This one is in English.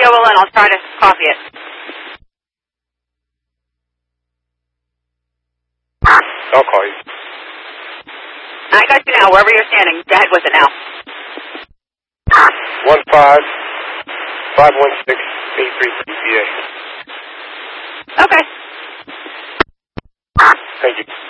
fuel and I'll try to copy it. I'll call you. I got you now, wherever you're standing. Go ahead with it now. 1551683 PA. Okay. Thank you.